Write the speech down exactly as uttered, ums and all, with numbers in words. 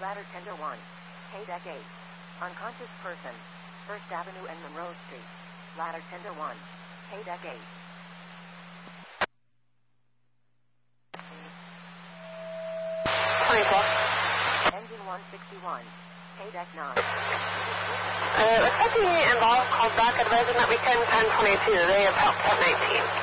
Ladder Tender one. K-Deck eight. Unconscious person. First Avenue and Monroe Street. Ladder Tender one. K-Deck eight. twenty-four. Engine one sixty-one. K-Deck nine. Uh, looks like the involved called back advising that we can ten twenty-two. They have helped at nineteen.